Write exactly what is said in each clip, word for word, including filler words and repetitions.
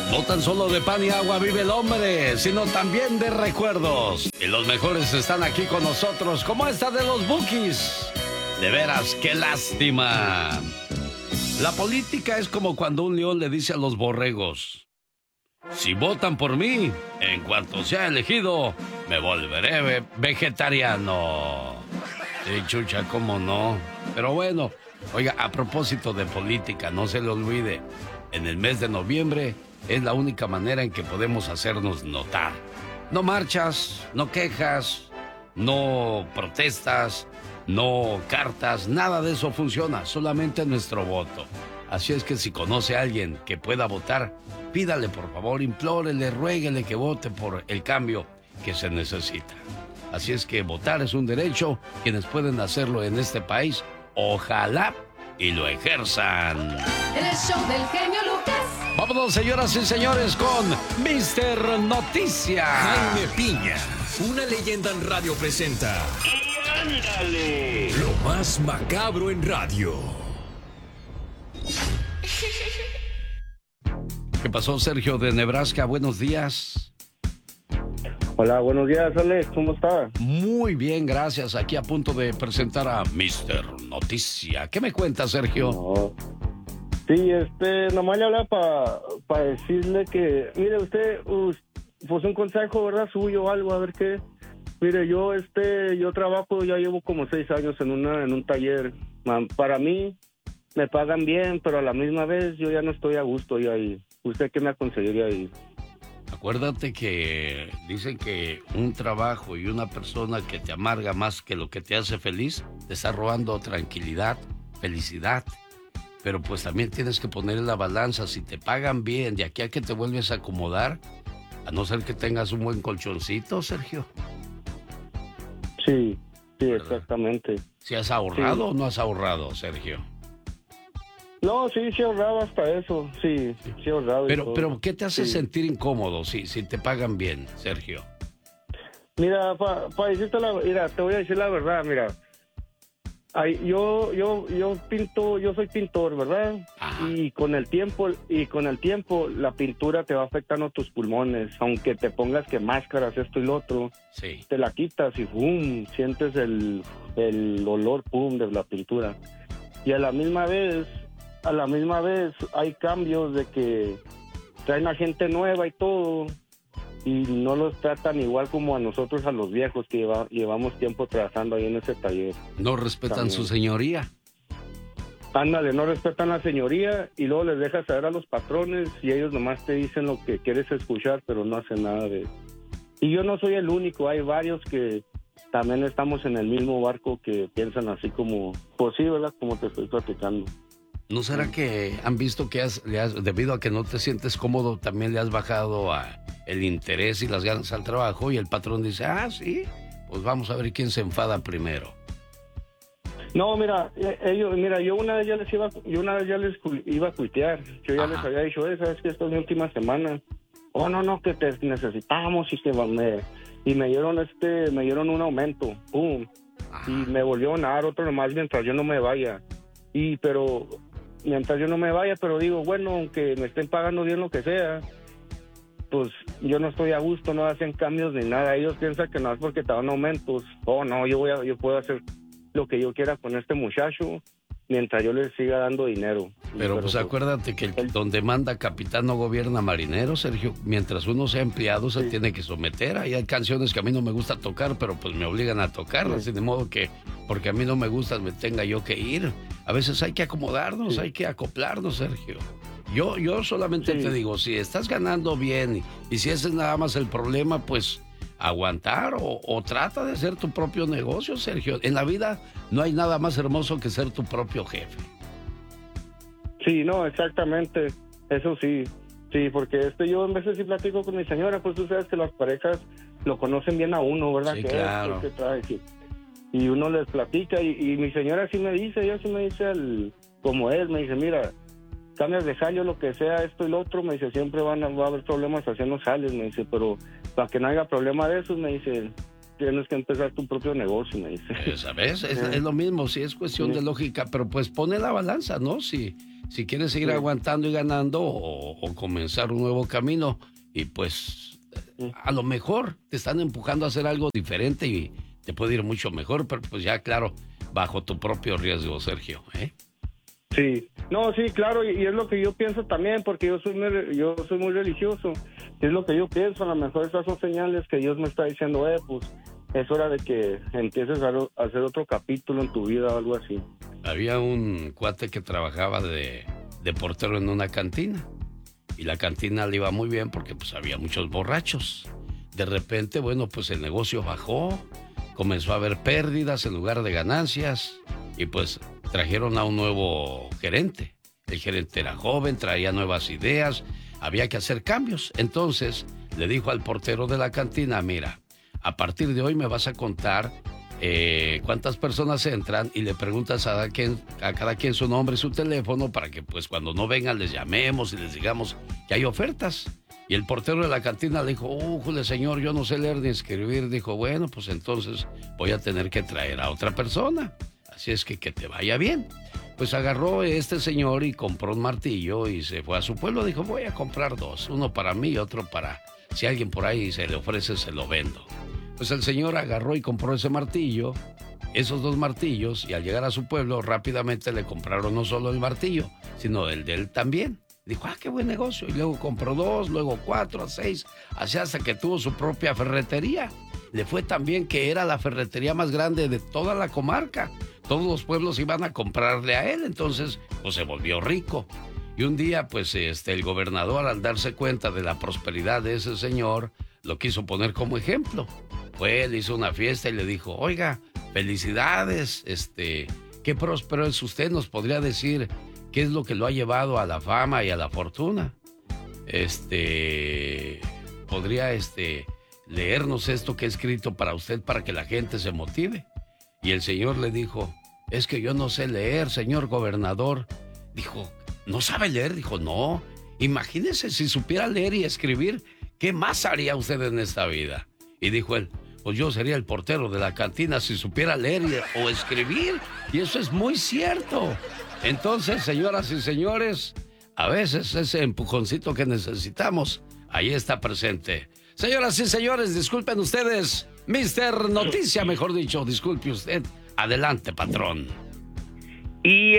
No tan solo de pan y agua vive el hombre, sino también de recuerdos. Y los mejores están aquí con nosotros, como esta de los Bukis. De veras, qué lástima. La política es como cuando un león le dice a los borregos: si votan por mí, en cuanto sea elegido, me volveré ve- vegetariano. Sí, chucha, cómo no. Pero bueno, oiga, a propósito de política, no se le olvide, en el mes de noviembre es la única manera en que podemos hacernos notar. No marchas, no quejas, no protestas, no cartas, nada de eso funciona, solamente nuestro voto. Así es que si conoce a alguien que pueda votar, pídale por favor, implórele, ruéguele que vote por el cambio que se necesita. Así es que votar es un derecho, quienes pueden hacerlo en este país, ojalá y lo ejerzan. En el show del genio Lucas. Vámonos, señoras y señores, con mister Noticias. Jaime Piña, una leyenda en radio presenta. ¡Y ándale! Lo más macabro en radio. ¿Qué pasó, Sergio de Nebraska? Buenos días. Hola, buenos días, Alex. ¿Cómo está? Muy bien, gracias. Aquí a punto de presentar a mister Noticia. ¿Qué me cuenta, Sergio? No. Sí, este, nomás le hablaba para pa decirle que, mire, usted, us, pues un consejo, ¿verdad? Suyo o algo, a ver qué. Mire, yo, este, yo trabajo, ya llevo como seis años en una, en un taller. Para mí, me pagan bien, pero a la misma vez yo ya no estoy a gusto yo ahí. ¿Usted qué me aconsejaría ahí? Acuérdate que dicen que un trabajo y una persona que te amarga más que lo que te hace feliz, te está robando tranquilidad, felicidad. Pero pues también tienes que poner en la balanza, si te pagan bien, de aquí a que te vuelves a acomodar, a no ser que tengas un buen colchoncito, Sergio. Sí, sí, ¿verdad? Exactamente. ¿Si has ahorrado Sí. o no has ahorrado, Sergio? No, sí, sí he ahorrado hasta eso, sí, sí he ahorrado. y Pero, todo. pero ¿qué te hace Sí. sentir incómodo si, si te pagan bien, Sergio? Mira, para pa decirte la, mira, te voy a decir la verdad, mira. Ay, yo, yo, yo pinto, yo soy pintor, ¿verdad? Ajá. Y con el tiempo, y con el tiempo, la pintura te va afectando tus pulmones, aunque te pongas que máscaras, esto y lo otro, Sí. te la quitas y ¡pum! Sientes el, el olor ¡pum! De la pintura. Y a la misma vez, a la misma vez hay cambios de que traen a gente nueva y todo, y no los tratan igual como a nosotros, a los viejos que lleva, llevamos tiempo trabajando ahí en ese taller. No respetan También. su señoría. Ándale, no respetan la señoría y luego les dejas saber a los patrones y ellos nomás te dicen lo que quieres escuchar, pero no hacen nada de eso. Y yo no soy el único, hay varios que también estamos en el mismo barco que piensan así como, pues sí, ¿verdad? Como te estoy platicando. ¿No será que han visto que has, le has, debido a que no te sientes cómodo, también le has bajado a el interés y las ganas al trabajo y el patrón dice, ah, sí, pues vamos a ver quién se enfada primero? No, mira, eh, ellos, mira, yo una vez ya les iba, yo una vez ya les cu- iba a cuitear. Yo ya Ajá. les había dicho, eh, sabes que esta es mi última semana. Oh, no, no, que te necesitamos y que me, y me dieron este, me dieron un aumento, pum, Ajá. y me volvieron a dar otro nomás mientras yo no me vaya. Y pero mientras yo no me vaya, pero digo, bueno, aunque me estén pagando bien lo que sea, pues yo no estoy a gusto, no hacen cambios ni nada. Ellos piensan que no es porque te dan aumentos. Oh, no, yo voy a, yo puedo hacer lo que yo quiera con este muchacho mientras yo les siga dando dinero. Pero pues acuérdate que el, donde manda capitán no gobierna marinero, Sergio. Mientras uno sea empleado se Sí. tiene que someter. Ahí hay canciones que a mí no me gusta tocar, pero pues me obligan a tocarlas. Sí. De modo que porque a mí no me gustan me tenga yo que ir. A veces hay que acomodarnos, Sí. hay que acoplarnos, Sergio. Yo, yo solamente Sí. te digo, si estás ganando bien y, y si ese es nada más el problema, pues aguantar o, o trata de ser tu propio negocio, Sergio. En la vida no hay nada más hermoso que ser tu propio jefe. Sí, no, exactamente, eso sí, sí, porque este yo en veces sí platico con mi señora, pues tú sabes que las parejas lo conocen bien a uno, ¿verdad? Sí, que claro. Es, que trae, sí. Y uno les platica y, y mi señora sí me dice, ella sí me dice al, como él, me dice, mira, cambias de jale o lo que sea, esto y lo otro, me dice, siempre van a, va a haber problemas haciendo jales, me dice, pero para que no haya problema de esos, me dice, tienes que empezar tu propio negocio, me dice. ¿Sabes? Es, es lo mismo, sí, es cuestión sí. de lógica, pero pues pone la balanza, ¿no? Si, si quieres seguir sí. aguantando y ganando o, o comenzar un nuevo camino y pues sí. a lo mejor te están empujando a hacer algo diferente y te puede ir mucho mejor, pero pues ya, claro, bajo tu propio riesgo, Sergio, ¿eh? Sí, no, sí, claro, y, y es lo que yo pienso también, porque yo soy muy, yo soy muy religioso, es lo que yo pienso, a lo mejor esas son señales que Dios me está diciendo, eh, pues es hora de que empieces a, a hacer otro capítulo en tu vida o algo así. Había un cuate que trabajaba de, de portero en una cantina, y la cantina le iba muy bien porque pues había muchos borrachos. De repente, bueno, pues el negocio bajó, comenzó a haber pérdidas en lugar de ganancias, y pues trajeron a un nuevo gerente. El gerente era joven, traía nuevas ideas, había que hacer cambios. Entonces le dijo al portero de la cantina, mira, a partir de hoy me vas a contar eh, cuántas personas entran y le preguntas a, quien, a cada quien su nombre y su teléfono para que pues cuando no vengan les llamemos y les digamos que hay ofertas. Y el portero de la cantina le dijo, oh, jule, señor, yo no sé leer ni escribir. Dijo, bueno, pues entonces voy a tener que traer a otra persona. Así es que que te vaya bien. Pues agarró este señor y compró un martillo y se fue a su pueblo. Dijo, voy a comprar dos, uno para mí y otro para... Si alguien por ahí se le ofrece, se lo vendo. Pues el señor agarró y compró ese martillo, esos dos martillos, y al llegar a su pueblo rápidamente le compraron no solo el martillo, sino el de él también. Dijo, ah, qué buen negocio. Y luego compró dos, luego cuatro, seis, así hasta que tuvo su propia ferretería. Le fue tan bien que era la ferretería más grande de toda la comarca. Todos los pueblos iban a comprarle a él, entonces pues se volvió rico. Y un día pues este el gobernador, al darse cuenta de la prosperidad de ese señor, lo quiso poner como ejemplo. Fue, le hizo una fiesta y le dijo, oiga, felicidades, este, qué próspero es usted, nos podría decir qué es lo que lo ha llevado a la fama y a la fortuna. Este, podría este leernos esto que he escrito para usted para que la gente se motive. Y el señor le dijo, es que yo no sé leer, señor gobernador. Dijo, ¿no sabe leer? Dijo, no. Imagínese si supiera leer y escribir, ¿qué más haría usted en esta vida? Y dijo él, pues yo sería el portero de la cantina si supiera leer y, o escribir. Y eso es muy cierto. Entonces, señoras y señores, a veces ese empujoncito que necesitamos, ahí está presente. Señoras y señores, disculpen ustedes, mister Noticia, mejor dicho, disculpe usted. Adelante, patrón. Y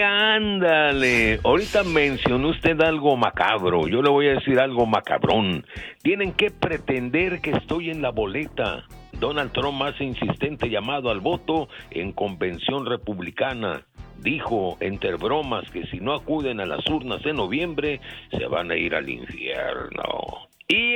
ándale, ahorita mencionó usted algo macabro, yo le voy a decir algo macabrón. Tienen que pretender que estoy en la boleta. Donald Trump hace insistente llamado al voto en convención republicana. Dijo, entre bromas, que si no acuden a las urnas en noviembre, se van a ir al infierno. Y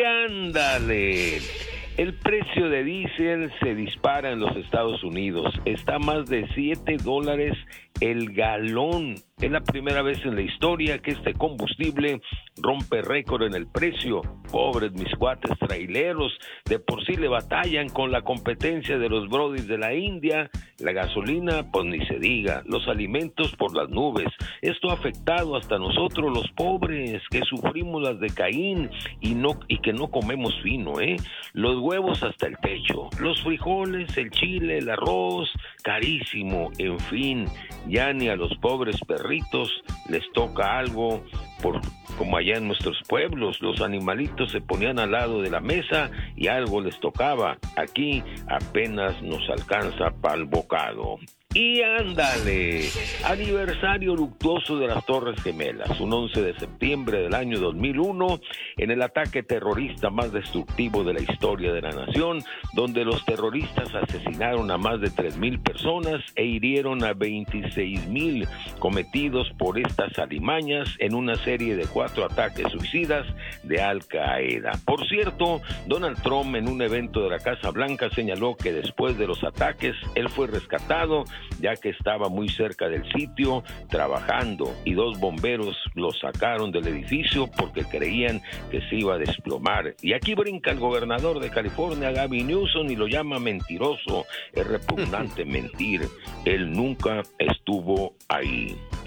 ándale, el precio de diésel se dispara en los Estados Unidos. Está a más de siete dólares el galón. Es la primera vez en la historia que este combustible rompe récord en el precio. Pobres mis cuates traileros, de por sí le batallan con la competencia de los brodis de la India. La gasolina, pues ni se diga, los alimentos por las nubes. Esto ha afectado hasta nosotros los pobres, que sufrimos las de Caín y, no, y que no comemos fino, ¿eh? Los huevos hasta el techo, los frijoles, el chile, el arroz, carísimo, en fin, ya ni a los pobres perritos les toca algo, por, como allá en nuestros pueblos, los animalitos se ponían al lado de la mesa y algo les tocaba. Aquí apenas nos alcanza para el bocado. Y ándale, aniversario luctuoso de las Torres Gemelas, un once de septiembre del año dos mil uno, en el ataque terrorista más destructivo de la historia de la nación, donde los terroristas asesinaron a más de tres mil personas e hirieron a veintiséis mil, cometidos por estas alimañas en una serie de cuatro ataques suicidas de Al Qaeda. Por cierto, Donald Trump en un evento de la Casa Blanca señaló que después de los ataques, él fue rescatado, ya que estaba muy cerca del sitio trabajando, y dos bomberos lo sacaron del edificio porque creían que se iba a desplomar. Y aquí brinca el gobernador de California, Gavin Newsom, y lo llama mentiroso. Es repugnante mentir. Él nunca estuvo ahí.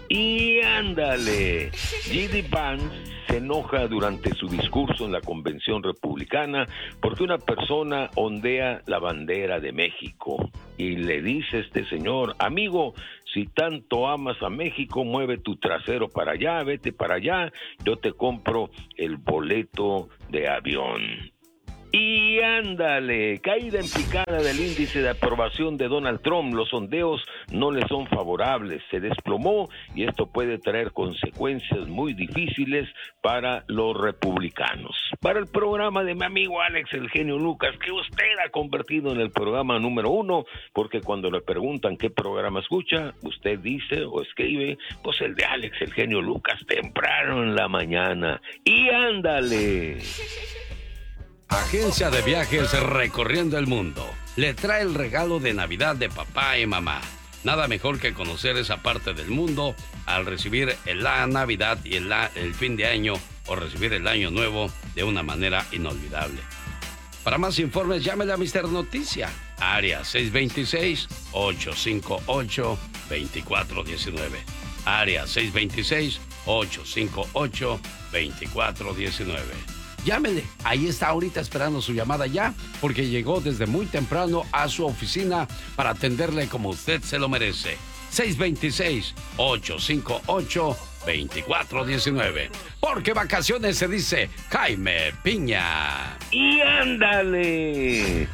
Y ándale, J D Vance se enoja durante su discurso en la convención republicana porque una persona ondea la bandera de México y le dice a este señor: amigo, si tanto amas a México, mueve tu trasero para allá, vete para allá, yo te compro el boleto de avión. Y ándale, caída en picada del índice de aprobación de Donald Trump. Los sondeos no le son favorables, se desplomó y esto puede traer consecuencias muy difíciles para los republicanos. Para el programa de mi amigo Alex, el genio Lucas, que usted ha convertido en el programa número uno, porque cuando le preguntan qué programa escucha, usted dice o escribe, pues el de Alex, el genio Lucas, temprano en la mañana. Y ándale. Agencia de Viajes Recorriendo el Mundo le trae el regalo de Navidad de papá y mamá. Nada mejor que conocer esa parte del mundo al recibir la Navidad y el, el fin de año o recibir el año nuevo de una manera inolvidable. Para más informes, llámele a mister Noticia, área seis dos seis, ocho cinco ocho, dos cuatro uno nueve. Área seis dos seis, ocho cinco ocho, dos cuatro uno nueve. Llámele, ahí está ahorita esperando su llamada ya, porque llegó desde muy temprano a su oficina para atenderle como usted se lo merece. seis dos seis, ocho cinco ocho, dos cuatro uno nueve. Porque vacaciones se dice Jaime Piña. Y ándale.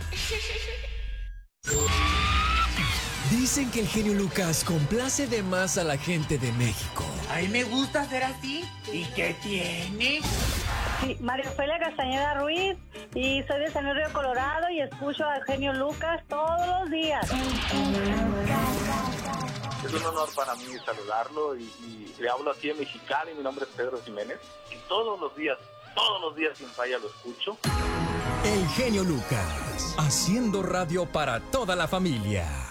Dicen que el genio Lucas complace de más a la gente de México. A mí me gusta ser así. ¿Y qué tiene? Sí, María Ofelia Castañeda Ruiz, y soy de San Luis Río Colorado y escucho al genio Lucas todos los días. Es un honor para mí saludarlo y, y le hablo aquí en Mexicali. Mi nombre es Pedro Jiménez y todos los días, todos los días sin falla lo escucho. El genio Lucas, haciendo radio para toda la familia.